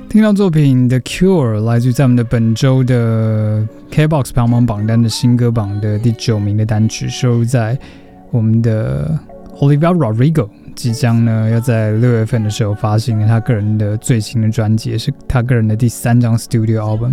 听到作品The Cure 来自于在我们的本周的 KBOX 排行榜榜单的新歌榜的第9名的单曲，收录在我们的 Olivia Rodrigo 即将呢要在6月份的时候发行了他个人的最新的专辑，也是他个人的第3张 Studio Album，